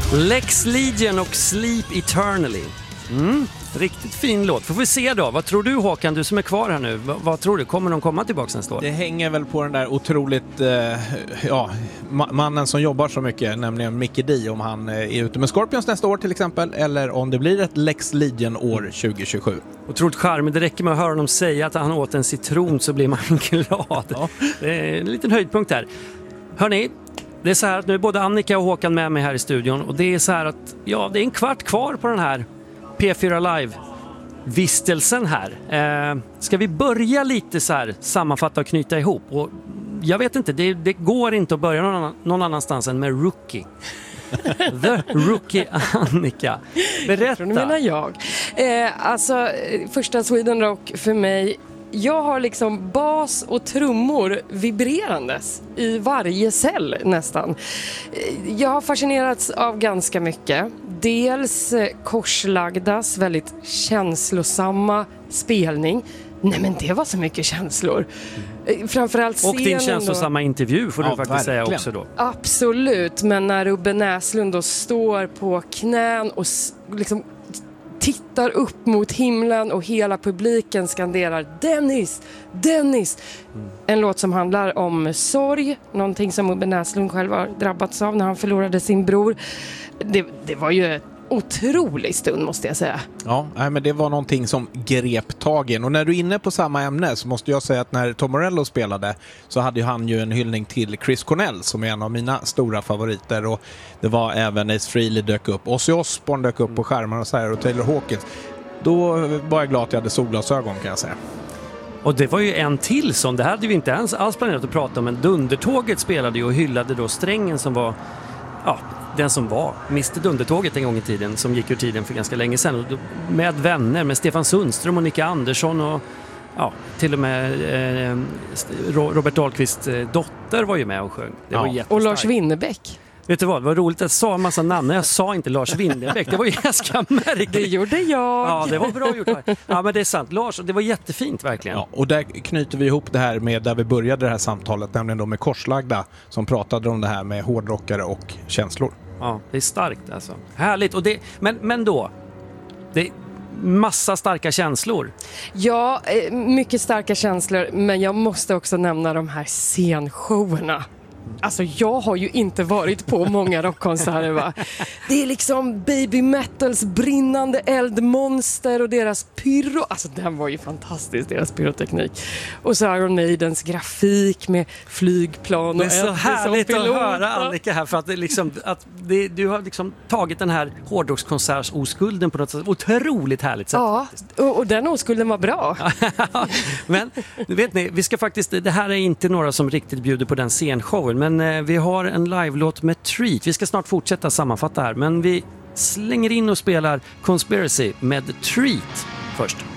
Lex Legion och Sleep Eternally. Riktigt fin låt. Får vi se då. Vad tror du, Håkan, du som är kvar här nu? Vad tror du? Kommer de komma tillbaka nästa år? Det hänger väl på den där otroligt mannen som jobbar så mycket, nämligen Mickey D, om han är ute med Scorpions nästa år till exempel, eller om det blir ett Lex Legion år 2027. Otroligt charmigt. Det räcker med att höra honom säga att han åt en citron så blir man glad. Ja. Det är en liten höjdpunkt här. Hörrni, det är så här att nu är både Annika och Håkan med mig här i studion, och det är så här att det är en kvart kvar på den här P4 Live-vistelsen här. Ska vi börja lite så här sammanfatta och knyta ihop? Och jag vet inte, det går inte att börja någon annanstans än med Rookie. The Rookie Annika. Berätta. Nu menar jag. Alltså, första Sweden Rock för mig. Jag har liksom bas och trummor vibrerandes i varje cell nästan. Jag har fascinerats av ganska mycket. Dels korslagdas väldigt känslosamma spelning. Nej, men det var så mycket känslor. Framförallt scenen. Och din känslosamma intervju får du faktiskt verkligen säga också då. Absolut, men när Rubbe Näslund då står på knän och liksom tittar upp mot himlen och hela publiken skanderar Dennis, Dennis. En låt som handlar om sorg, någonting som Rubbe Näslund själv har drabbats av när han förlorade sin bror. Det var ju ett otrolig stund, måste jag säga. Ja, men det var någonting som grep tagen. Och när du är inne på samma ämne så måste jag säga att när Tom Morello spelade så hade han ju en hyllning till Chris Cornell som är en av mina stora favoriter, och det var även Ace Frehley dök upp, Ozzy Osbourne dök upp på skärmarna och så här, och Taylor Hawkins. Då var jag glad att jag hade solglasögon, kan jag säga. Och det var ju en till som, det hade vi inte ens alls planerat att prata om, men Dundertåget spelade ju och hyllade då Strängen som var, den som var Mr. Dundertåget en gång i tiden, som gick ur tiden för ganska länge sedan, med vänner, med Stefan Sundström och Nicka Andersson och till och med Robert Dahlqvists dotter var ju med och sjöng. Det var jättestarkt. Och Lars Winnerbäck. Vet du vad, det var roligt att jag sa en massa namn. Jag sa inte Lars Winnerbäck. Det var ju ganska märkligt. Det gjorde jag. Ja, det var bra gjort. Ja, men det är sant. Lars, det var jättefint verkligen. Ja, och där knyter vi ihop det här med där vi började det här samtalet, nämligen då med Korslagda, som pratade om det här med hårdrockare och känslor. Ja, det är starkt alltså. Härligt. Och det, men då, det är massa starka känslor. Ja, mycket starka känslor, men jag måste också nämna de här scenshowerna. Alltså, jag har ju inte varit på många rockkonserter, va? Det är liksom Baby Metals brinnande eldmonster och deras pyro. Alltså, den var ju fantastisk, deras pyroteknik. Och så Iron Maidens grafik med flygplan och det är så härligt att höra, Annika, här, för att, du har liksom tagit den här hårdrockskonserts-oskulden på något sätt otroligt härligt sätt. Ja, och den oskulden var bra. Men, vet ni, vi ska faktiskt, det här är inte några som riktigt bjuder på den scenshowen, men vi har en live-låt med Treat. Vi ska snart fortsätta sammanfatta här, men vi slänger in och spelar Conspiracy med Treat först.